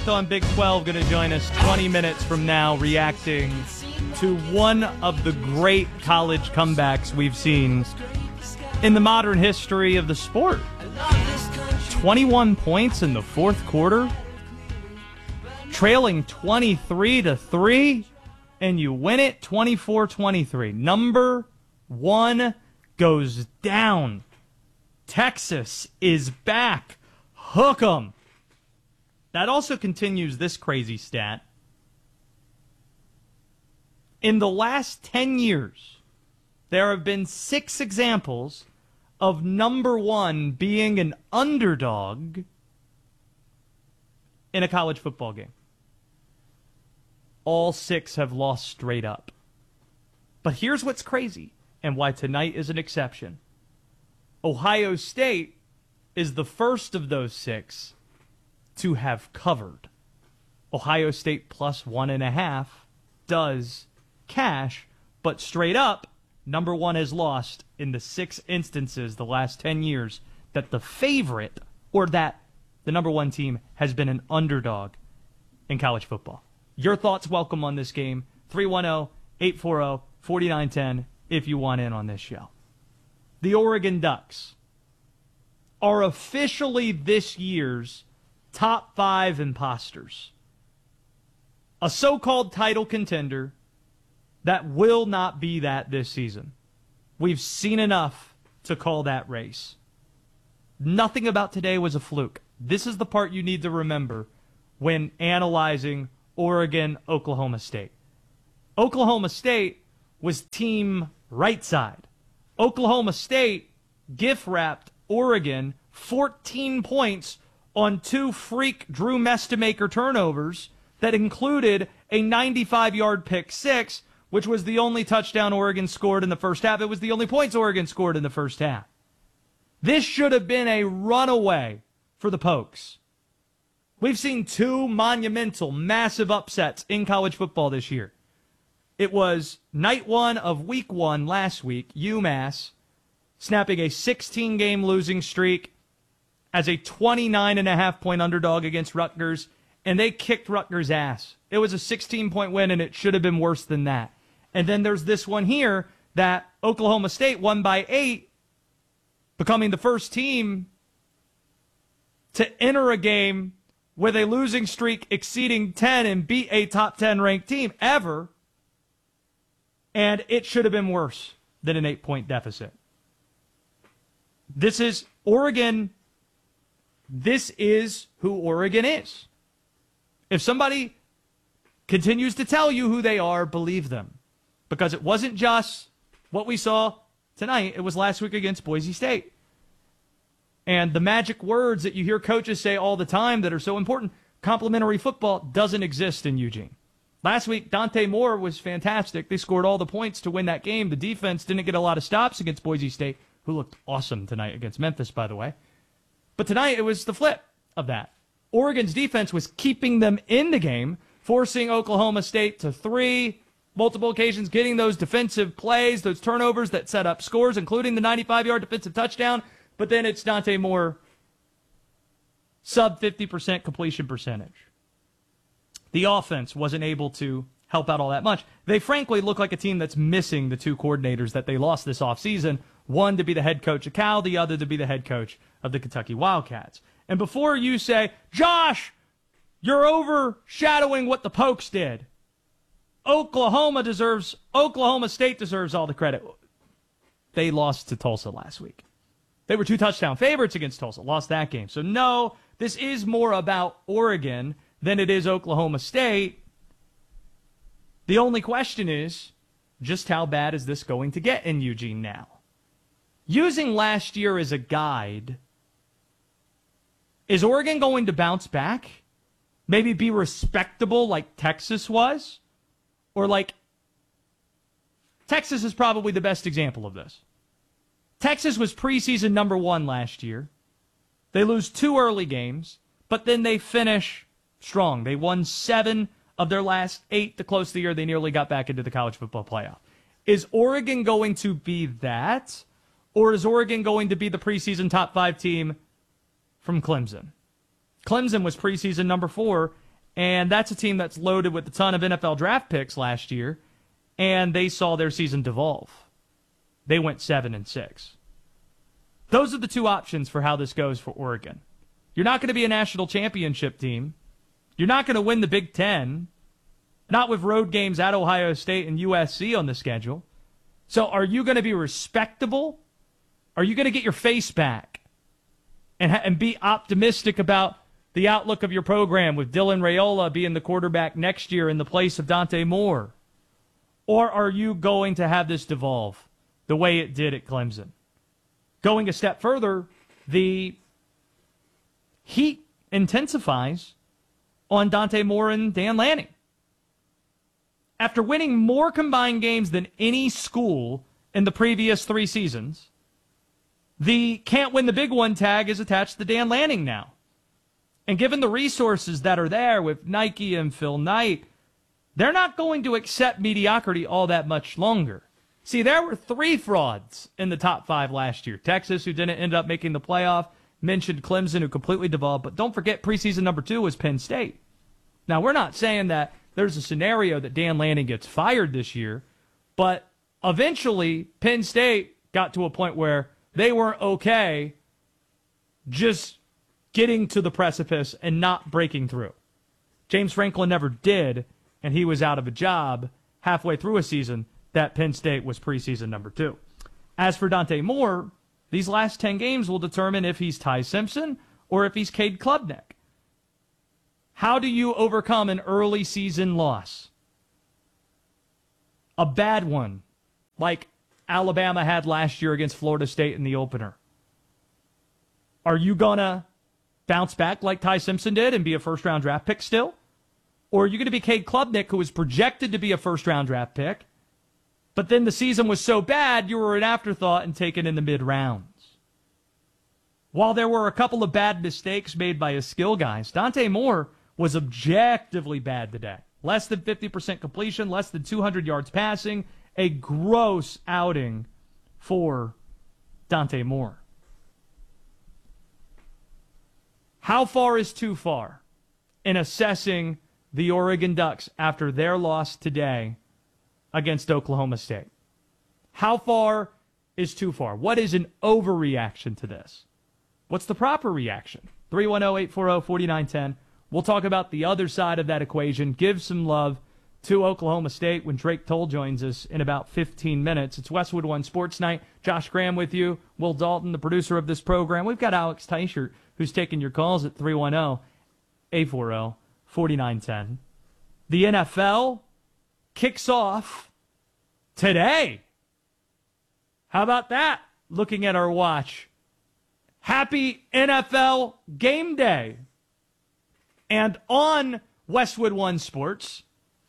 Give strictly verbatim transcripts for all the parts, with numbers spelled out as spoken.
Locked On Big twelve going to join us twenty minutes from now reacting to one of the great college comebacks we've seen in the modern history of the sport. twenty-one points in the fourth quarter, trailing twenty-three to three, and you win it twenty-four twenty-three. Number one goes down. Texas is back. Hook 'em. That also continues this crazy stat. In the last ten years, there have been six examples of number one being an underdog in a college football game. All six have lost straight up. But here's what's crazy, and why tonight is an exception. Ohio State is the first of those six to have covered. Ohio State plus one and a half does cash, but straight up, number one has lost in the six instances the last ten years that the favorite, or that the number one team has been an underdog in college football. Your thoughts welcome on this game. three one zero, eight four zero, four nine one zero if you want in on this show. The Oregon Ducks are officially this year's top five imposters. A so-called title contender that will not be that this season. We've seen enough to call that race. Nothing about today was a fluke. This is the part you need to remember when analyzing Oregon, Oklahoma State. Oklahoma State was team right side. Oklahoma State gift-wrapped Oregon fourteen points on two freak Drew Mestemaker turnovers that included a ninety-five-yard pick six, which was the only touchdown Oregon scored in the first half. It was the only points Oregon scored in the first half. This should have been a runaway for the Pokes. We've seen two monumental, massive upsets in college football this year. It was night one of week one last week, UMass snapping a sixteen-game losing streak as a twenty-nine and a half point underdog against Rutgers, and they kicked Rutgers' ass. It was a sixteen-point win, and it should have been worse than that. And then there's this one here that Oklahoma State won by eight, becoming the first team to enter a game with a losing streak exceeding ten and beat a top ten ranked team ever. And it should have been worse than an eight-point deficit. This is Oregon. This is who Oregon is. If somebody continues to tell you who they are, believe them. Because it wasn't just what we saw tonight. It was last week against Boise State. And the magic words that you hear coaches say all the time that are so important, complimentary football, doesn't exist in Eugene. Last week, Dante Moore was fantastic. They scored all the points to win that game. The defense didn't get a lot of stops against Boise State, who looked awesome tonight against Memphis, by the way. But tonight, it was the flip of that. Oregon's defense was keeping them in the game, forcing Oklahoma State to three, multiple occasions, getting those defensive plays, those turnovers that set up scores, including the ninety-five-yard defensive touchdown. But then it's Dante Moore, sub fifty percent completion percentage. The offense wasn't able to help out all that much. They frankly look like a team that's missing the two coordinators that they lost this offseason, one to be the head coach of Cal, the other to be the head coach of the Kentucky Wildcats. And before you say, Josh, you're overshadowing what the Pokes did. Oklahoma deserves, Oklahoma State deserves all the credit. They lost to Tulsa last week. They were two touchdown favorites against Tulsa, lost that game. So no, this is more about Oregon than it is Oklahoma State. The only question is, just how bad is this going to get in Eugene now? Using last year as a guide, is Oregon going to bounce back? Maybe be respectable like Texas was? Or like, Texas is probably the best example of this. Texas was preseason number one last year. They lose two early games, but then they finish strong. They won seven of their last eight to close the year. They nearly got back into the college football playoff. Is Oregon going to be that? Or is Oregon going to be the preseason top five team from Clemson? Clemson was preseason number four, And that's a team that's loaded with a ton of N F L draft picks last year, and they saw their season devolve. They went seven and six. Those are the two options for how this goes for Oregon. You're not going to be a national championship team. You're not going to win the Big Ten. Not with road games at Ohio State and U S C on the schedule. So are you going to be respectable? Are you going to get your face back and, ha- and be optimistic about the outlook of your program with Dylan Raiola being the quarterback next year in the place of Dante Moore? Or are you going to have this devolve the way it did at Clemson? Going a step further, the heat intensifies on Dante Moore and Dan Lanning. After winning more combined games than any school in the previous three seasons, the can't win the big one tag is attached to Dan Lanning now. And given the resources that are there with Nike and Phil Knight, they're not going to accept mediocrity all that much longer. See, there were three frauds in the top five last year. Texas, who didn't end up making the playoff, mentioned Clemson, who completely devolved. But don't forget, preseason number two was Penn State. Now, we're not saying that there's a scenario that Dan Lanning gets fired this year, but eventually Penn State got to a point where they weren't okay just getting to the precipice and not breaking through. James Franklin never did, and he was out of a job halfway through a season that Penn State was preseason number two. As for Dante Moore, these last ten games will determine if he's Ty Simpson or if he's Cade Klubnik. How do you overcome an early season loss? A bad one, like Alabama had last year against Florida State in the opener. Are you going to bounce back like Ty Simpson did and be a first-round draft pick still? Or are you going to be Cade Klubnik, who was projected to be a first-round draft pick, but then the season was so bad you were an afterthought and taken in the mid-rounds? While there were a couple of bad mistakes made by his skill guys, Dante Moore was objectively bad today. Less than fifty percent completion, less than two hundred yards passing. A gross outing for Dante Moore. How far is too far in assessing the Oregon Ducks after their loss today against Oklahoma State? How far is too far? What is an overreaction to this? What's the proper reaction? three one zero, eight four zero, four nine one zero. We'll talk about the other side of that equation. Give some love to Oklahoma State when Drake Toll joins us in about fifteen minutes. It's Westwood One Sports Night. Josh Graham with you. Will Dalton, the producer of this program. We've got Alex Teichert, who's taking your calls at three one zero, eight four zero, four nine one zero. The N F L kicks off today. How about that? Looking at our watch. Happy N F L game day. And on Westwood One Sports,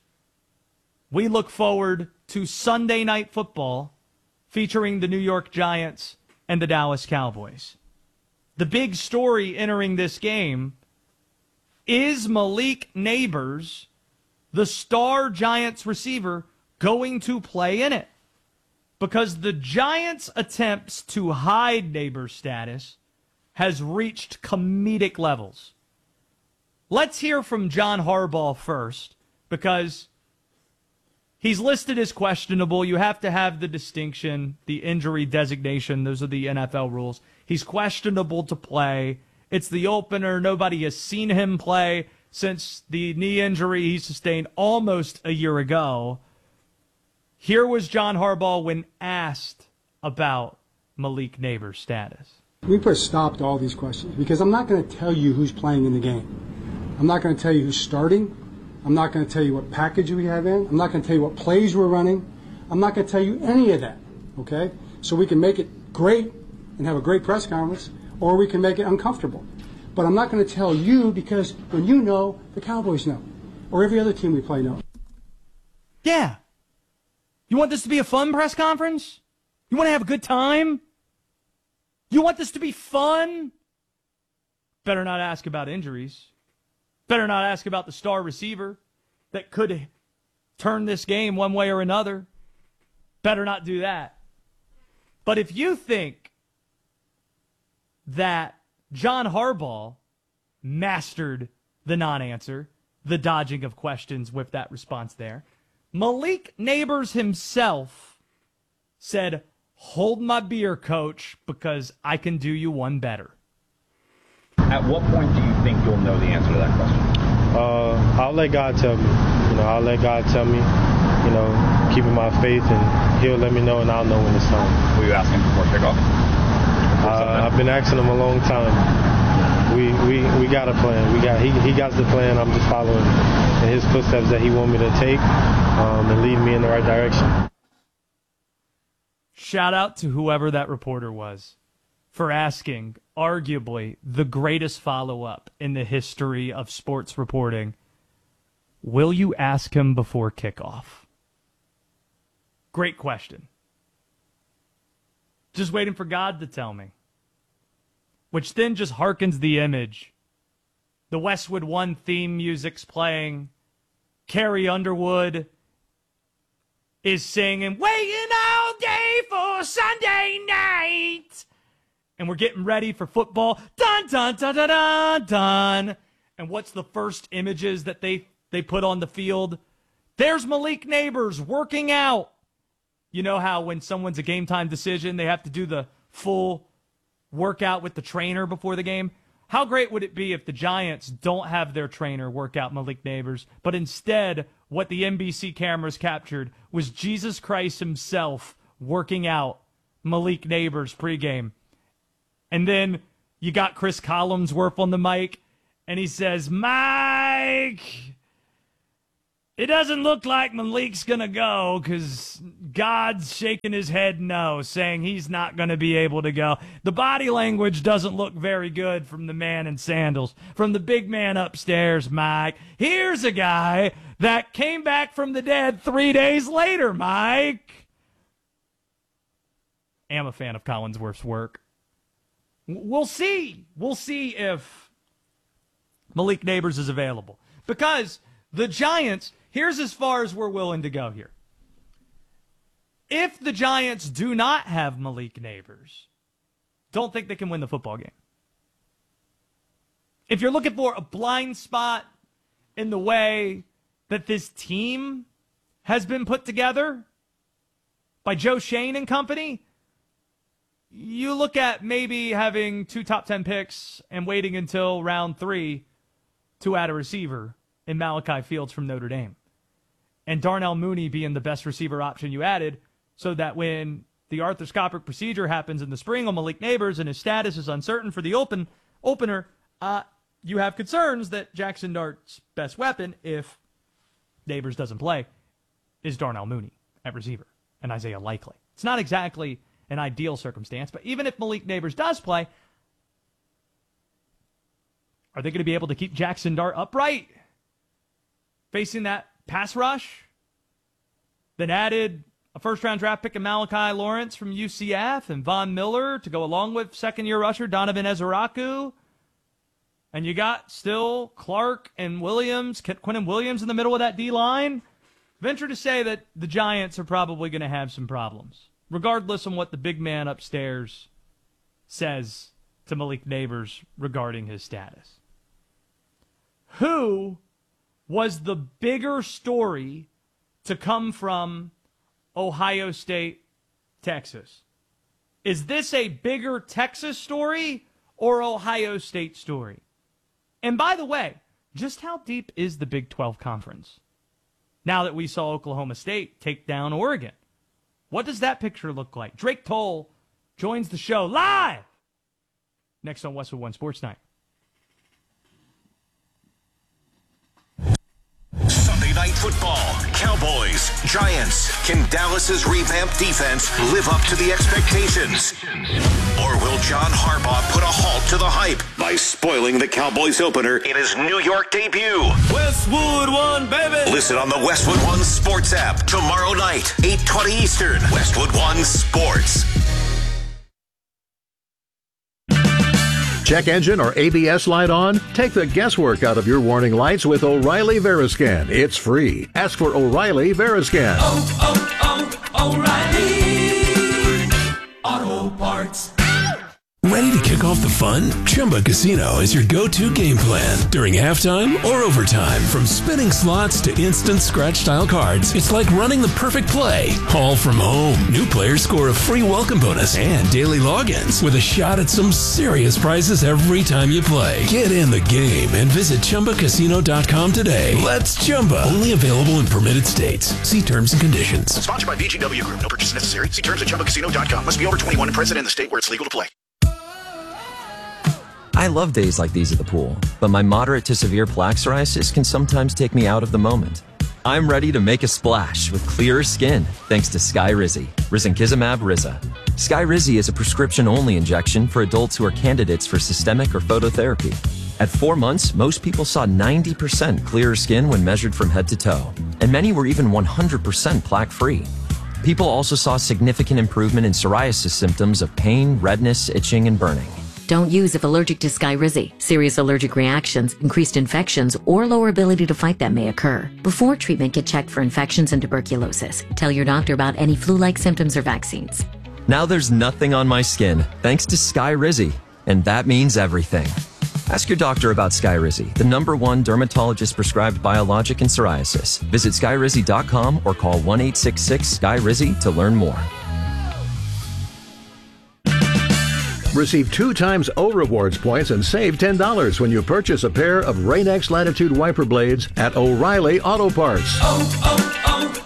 we look forward to Sunday Night Football featuring the New York Giants and the Dallas Cowboys. The big story entering this game is Malik Nabers, the star Giants receiver, going to play in it? Because the Giants' attempts to hide Nabers' status has reached comedic levels. Let's hear from John Harbaugh first, because he's listed as questionable. You have to have the distinction, the injury designation. Those are the N F L rules. He's questionable to play. It's the opener. Nobody has seen him play since the knee injury he sustained almost a year ago. Here was John Harbaugh when asked about Malik Nabers' status. We put a stop to all these questions because I'm not going to tell you who's playing in the game. I'm not going to tell you who's starting. I'm not going to tell you what package we have in. I'm not going to tell you what plays we're running. I'm not going to tell you any of that, okay? So we can make it great and have a great press conference, or we can make it uncomfortable. But I'm not going to tell you because when you know, the Cowboys know, or every other team we play know. Yeah. You want this to be a fun press conference? You want to have a good time? You want this to be fun? Better not ask about injuries. Better not ask about the star receiver that could turn this game one way or another. Better not do that. But if you think that John Harbaugh mastered the non-answer, the dodging of questions with that response there. Malik Neighbors himself said, "Hold my beer, coach, because I can do you one better." At what point do you think you'll know the answer to that question? Uh, I'll let God tell me. You know, I'll let God tell me, you know, keeping my faith, and he'll let me know, and I'll know when it's time. Will you ask him before kickoff? Uh, I've been asking him a long time. We we we got a plan. We got he he got the plan. I'm just following in his footsteps that he want me to take, um, and lead me in the right direction. Shout out to whoever that reporter was for asking arguably the greatest follow-up in the history of sports reporting. Will you ask him before kickoff? Great question. Just waiting for God to tell me. Which then just harkens the image. The Westwood One theme music's playing. Carrie Underwood is singing, "Waiting all day for Sunday night." And we're getting ready for football. Dun, dun, dun, dun, dun, dun. And what's the first images that they, they put on the field? There's Malik Neighbors working out. You know how when someone's a game time decision, they have to do the full workout with the trainer before the game? How great would it be if the Giants don't have their trainer work out Malik Neighbors, but instead what the N B C cameras captured was Jesus Christ himself working out Malik Neighbors pregame. And then you got Chris Collinsworth on the mic, and he says, "Mike, it doesn't look like Malik's going to go because God's shaking his head no, saying he's not going to be able to go. The body language doesn't look very good from the man in sandals, from the big man upstairs, Mike. Here's a guy that came back from the dead three days later, Mike." I'm a fan of Collinsworth's work. We'll see. We'll see if Malik Neighbors is available. Because the Giants, here's as far as we're willing to go here. If the Giants do not have Malik Neighbors, don't think they can win the football game. If you're looking for a blind spot in the way that this team has been put together by Joe Schoen and company, you look at maybe having two top ten picks and waiting until round three to add a receiver in Malachi Fields from Notre Dame. And Darnell Mooney being the best receiver option you added, so that when the arthroscopic procedure happens in the spring on Malik Neighbors and his status is uncertain for the open opener, uh, you have concerns that Jackson Dart's best weapon, if Neighbors doesn't play, is Darnell Mooney at receiver and Isaiah Likely. It's not exactly an ideal circumstance, but even if Malik Neighbors does play, are they going to be able to keep Jackson Dart upright facing that pass rush? Then added a first-round draft pick of Malachi Lawrence from U C F and Von Miller to go along with second-year rusher Donovan Ezeraku. And you got still Clark and Williams, Quinnen Williams in the middle of that D-line. Venture to say that the Giants are probably going to have some problems, regardless of what the big man upstairs says to Malik Neighbors regarding his status. Who was the bigger story to come from Ohio State, Texas? Is this a bigger Texas story or Ohio State story? And by the way, just how deep is the Big twelve Conference? Now that we saw Oklahoma State take down Oregon, what does that picture look like? Drake Toll joins the show live next on Westwood One Sports Night. Sunday Night Football, Cowboys, Giants. Can Dallas's revamped defense live up to the expectations? Or will John Harbaugh put a halt to the hype by spoiling the Cowboys opener in his New York debut? Westwood One, baby! Listen on the Westwood One Sports app tomorrow night, eight twenty Eastern. Westwood One Sports. Check engine or A B S light on? Take the guesswork out of your warning lights with O'Reilly Veriscan. It's free. Ask for O'Reilly Veriscan. Oh, oh, oh, O'Reilly Auto Parts. Ready to kick off off the fun? Chumba Casino is your go-to game plan during halftime or overtime. From spinning slots to instant scratch-style cards, it's like running the perfect play, all from home. New players score a free welcome bonus and daily logins with a shot at some serious prizes every time you play. Get in the game and visit Chumba Casino dot com today. Let's Chumba. Only available in permitted states. See terms and conditions. Sponsored by B G W Group. No purchase necessary. See terms at Chumba Casino dot com. Must be over twenty-one and present in the state where it's legal to play. I love days like these at the pool, but my moderate to severe plaque psoriasis can sometimes take me out of the moment. I'm ready to make a splash with clearer skin thanks to Skyrizi, Risankizumab Riza. Skyrizi is a prescription-only injection for adults who are candidates for systemic or phototherapy. At four months, most people saw ninety percent clearer skin when measured from head to toe, and many were even one hundred percent plaque-free. People also saw significant improvement in psoriasis symptoms of pain, redness, itching, and burning. Don't use if allergic to Skyrizi. Serious allergic reactions, increased infections, or lower ability to fight them may occur. Before treatment, get checked for infections and tuberculosis. Tell your doctor about any flu-like symptoms or vaccines. Now there's nothing on my skin thanks to Skyrizi, and that means everything. Ask your doctor about Skyrizi, the number one dermatologist-prescribed biologic in psoriasis. Visit Skyrizi dot com or call one eight six six Sky Rizi to learn more. Receive two times O Rewards points and save ten dollars when you purchase a pair of Rain-X Latitude wiper blades at O'Reilly Auto Parts. Oh,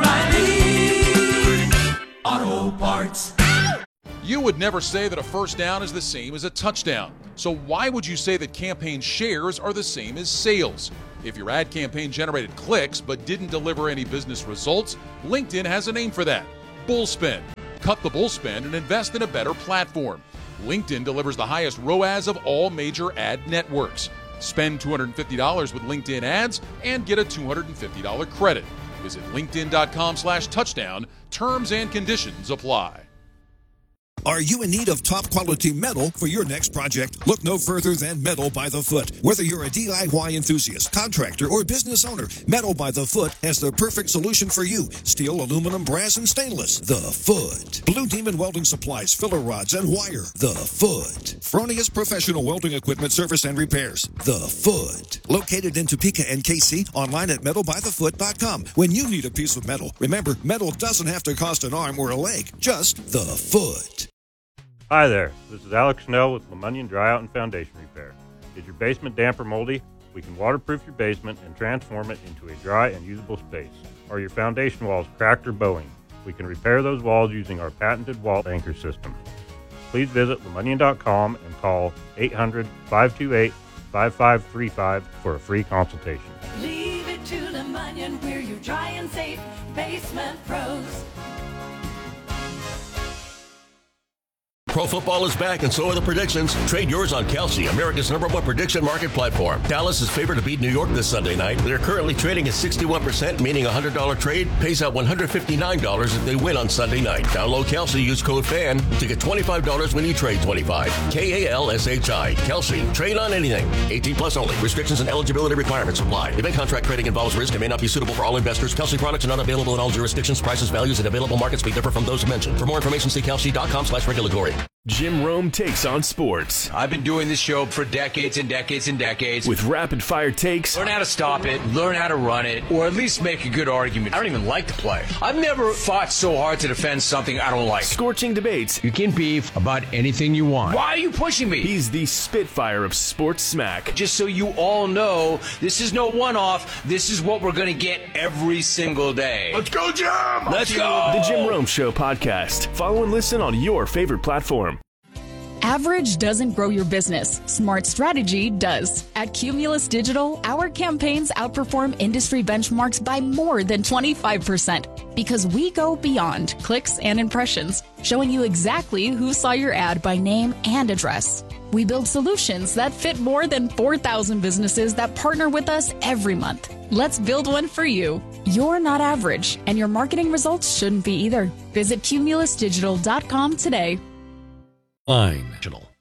oh, oh, O'Reilly Auto Parts. You would never say that a first down is the same as a touchdown. So why would you say that campaign shares are the same as sales? If your ad campaign generated clicks but didn't deliver any business results, LinkedIn has a name for that: Bullspend. Cut the bullspend and invest in a better platform. LinkedIn delivers the highest R O A S of all major ad networks. Spend two hundred fifty dollars with LinkedIn ads and get a two hundred fifty dollars credit. Visit linkedin.com slash touchdown. Terms and conditions apply. Are you in need of top-quality metal for your next project? Look no further than Metal by the Foot. Whether you're a D I Y enthusiast, contractor, or business owner, Metal by the Foot has the perfect solution for you. Steel, aluminum, brass, and stainless. The Foot. Blue Demon Welding Supplies, filler rods, and wire. The Foot. Fronius Professional Welding Equipment Service and Repairs. The Foot. Located in Topeka and K C, online at metal by the foot dot com. When you need a piece of metal, remember, metal doesn't have to cost an arm or a leg, just the foot. Hi there, this is Alex Snell with Lemunion Dryout and Foundation Repair. Is your basement damp or moldy? We can waterproof your basement and transform it into a dry and usable space. Are your foundation walls cracked or bowing? We can repair those walls using our patented wall anchor system. Please visit lemunion dot com and call eight hundred, five two eight, five five three five for a free consultation. Leave it to Lemunion, we're your dry and safe basement pros. Pro football is back, and so are the predictions. Trade yours on Kelsey, America's number one prediction market platform. Dallas is favored to beat New York this Sunday night. They're currently trading at sixty-one percent, meaning a one hundred dollars trade pays out one hundred fifty-nine dollars if they win on Sunday night. Download Kelsey, use code FAN to get twenty-five dollars when you trade twenty-five. K A L S H I. Kelsey. Trade on anything. eighteen plus only. Restrictions and eligibility requirements apply. Event contract trading involves risk and may not be suitable for all investors. Kelsey products are not available in all jurisdictions. Prices, values, and available markets may differ from those mentioned. For more information, see kelsey dot com slash regulatory. Jim Rome takes on sports. I've been doing this show for decades and decades and decades. With rapid-fire takes. Learn how to stop it, learn how to run it, or at least make a good argument. I don't even like the play. I've never fought so hard to defend something I don't like. Scorching debates. You can beef about anything you want. Why are you pushing me? He's the Spitfire of sports smack. Just so you all know, this is no one-off. This is what we're going to get every single day. Let's go, Jim! Let's go! The Jim Rome Show podcast. Follow and listen on your favorite platform. Average doesn't grow your business. Smart strategy does. At Cumulus Digital, our campaigns outperform industry benchmarks by more than twenty-five percent because we go beyond clicks and impressions, showing you exactly who saw your ad by name and address. We build solutions that fit more than four thousand businesses that partner with us every month. Let's build one for you. You're not average, and your marketing results shouldn't be either. Visit cumulus digital dot com today. Line.